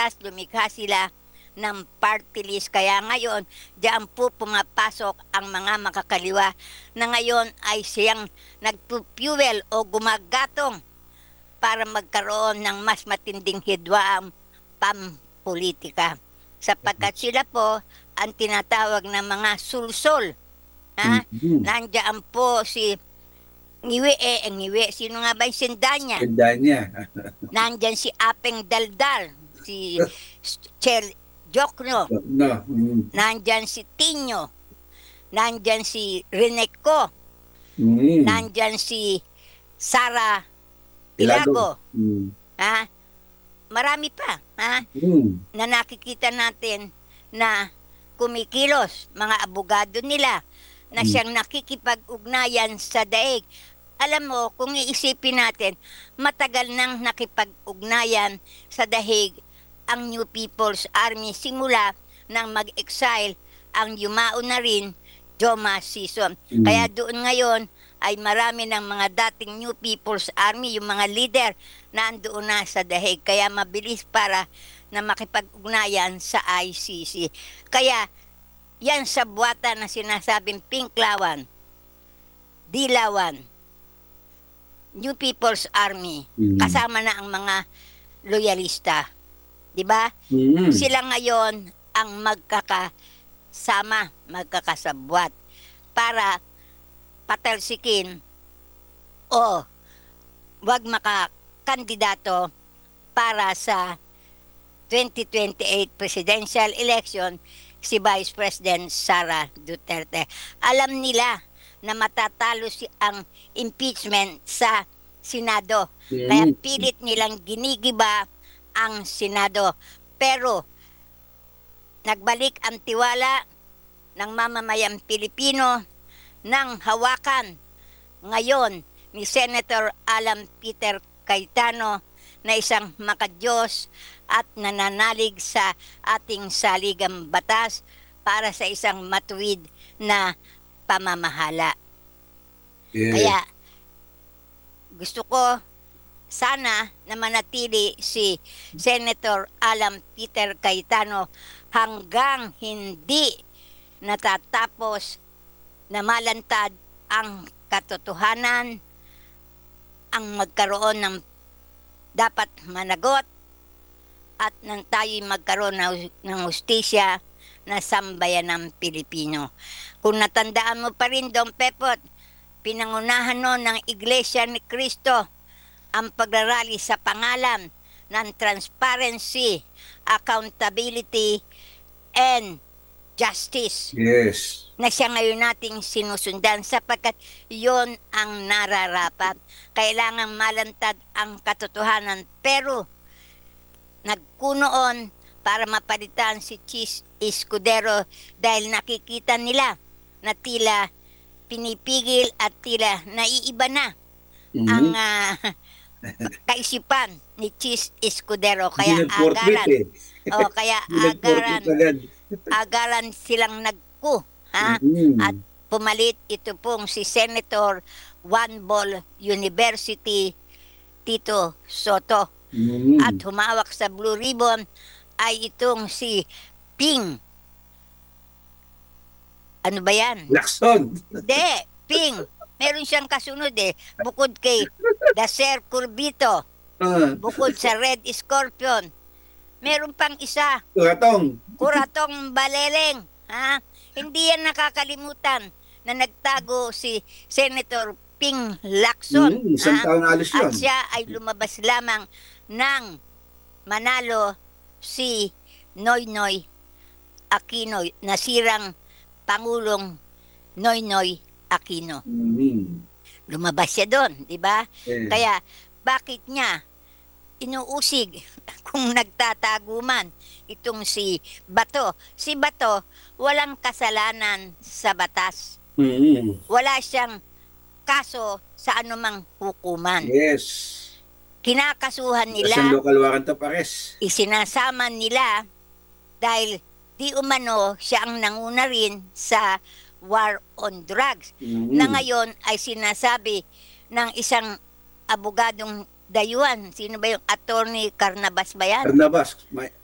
batas, lumikha sila ng party list. Kaya ngayon, diyan po pumapasok ang mga makakaliwa na ngayon ay siyang nagpupuel o gumagatong para magkaroon ng mas matinding hidwaang pampolitika. Sapagkat sila po ang tinatawag na mga sulsol. Ha? Nandiyan po si Ngiwi, sino nga ba yung Sindanya? Ganda Nandyan si Apeng Daldal, si Chel Jokno, No. nandyan si Tinyo, nandyan si Reneco, Mm. nandyan si Sara Ilago. Ilago, ha? Marami pa, ha? Na nakikita natin na kumikilos, mga abogado nila, na siyang nakikipag-ugnayan sa daig. Alam mo, kung iisipin natin, matagal nang nakipag-ugnayan sa dahig ang New People's Army simula nang mag-exile ang yumao na rin Joma season. Kaya doon ngayon ay marami ng mga dating New People's Army, yung mga leader na andoon na sa dahig. Kaya mabilis para na makipag-ugnayan sa ICC. Kaya yan sa buwata na sinasabing Pinklawan, Dilawan, New People's Army, kasama na ang mga loyalista. 'Di ba? Sila ngayon ang magkakasabwat para patalsikin o wag makakandidato para sa 2028 presidential election si Vice President Sara Duterte. Alam nila na matatalo ang impeachment sa Senado. Kaya pilit nilang ginigiba ang Senado. Pero nagbalik ang tiwala ng mamamayang Pilipino nang hawakan ngayon ni Senator Alan Peter Cayetano na isang makadiyos at nananalig sa ating saligang batas para sa isang matuwid na pamamahala. Kaya gusto ko sana na manatili si Senator Alan Peter Cayetano hanggang hindi natatapos na malantad ang katotohanan, ang magkaroon ng dapat managot at nang tayo'y magkaroon ng hustisya na sambayan ng Pilipino. Kung natandaan mo pa rin, Don Pepot, pinangunahan noon ng Iglesia ni Cristo ang pagrarally sa pangalan ng transparency, accountability, and justice. Yes. Na siya ngayon nating sinusundan sapagkat yon ang nararapat. Kailangang malantad ang katotohanan pero nagkunoon para mapalitan si Chis Escudero dahil nakikita nila na tila pinipigil at tila naiiba na ang kaisipan ni Chis Escudero. Kaya agaran silang nagku, ha? At pumalit ito pong si Senator One Ball University Tito Soto. At humawak sa Blue Ribbon ay itong si Ping. Ano ba yan? Lacson. Hindi, Ping. Meron siyang kasunod bukod kay Dacer Curbito, bukod sa Red Scorpion. Meron pang isa. Kuratong Baleleng. Ha? Hindi yan nakakalimutan na nagtago si Senator Ping Lacson. Isang taon alis yun. At siya ay lumabas lamang ng manalo si Noynoy Aquino, nasirang Pangulong Noynoy Aquino. Lumabas siya doon, di ba? Kaya bakit niya inuusig kung nagtatago man itong si Bato? Si Bato walang kasalanan sa batas. Wala siyang kaso sa anumang hukuman. Yes. Kinakasuhan nila, Sa local warrant of arrest. isinasama nila dahil di umano siya ang nanguna rin sa war on drugs na ngayon ay sinasabi ng isang abogadong dayuhan. Sino ba yung attorney Carnabas ba yan? Carnabas.